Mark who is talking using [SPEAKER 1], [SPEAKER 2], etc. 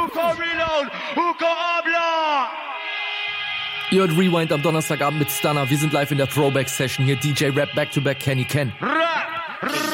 [SPEAKER 1] Hugo Reload, Hugo Abla.
[SPEAKER 2] Ihr hört Rewind am Donnerstagabend mit Stunner. Wir sind live in der Throwback-Session. Hier DJ Rap Back-to-Back Kenny Ken.
[SPEAKER 1] Rap.